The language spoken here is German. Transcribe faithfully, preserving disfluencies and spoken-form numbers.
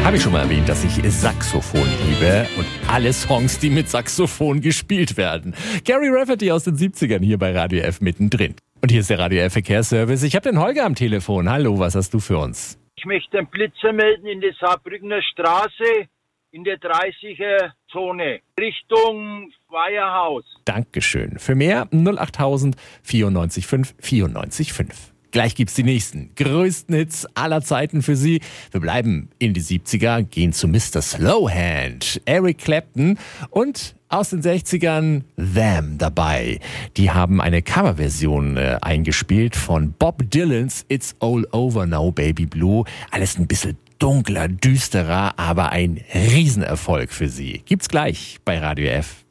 Habe ich schon mal erwähnt, dass ich Saxophon liebe und alle Songs, die mit Saxophon gespielt werden. Gary Rafferty aus den siebzigern hier bei Radio F mittendrin. Und hier ist der Radio F Verkehrsservice. Ich habe den Holger am Telefon. Hallo, was hast du für uns? Ich möchte einen Blitzer melden in der Saarbrückener Straße in der dreißiger-Zone Richtung Weiherhaus. Dankeschön. Für mehr null achttausend vierundneunzig fünf vierundneunzig fünf. Gleich gibt's die nächsten größten Hits aller Zeiten für Sie. Wir bleiben in die siebziger, gehen zu Mister Slowhand, Eric Clapton und aus den sechzigern Them dabei. Die haben eine Coverversion äh, eingespielt von Bob Dylans It's All Over Now Baby Blue. Alles ein bisschen dunkler, düsterer, aber ein Riesenerfolg für Sie. Gibt's gleich bei Radio F.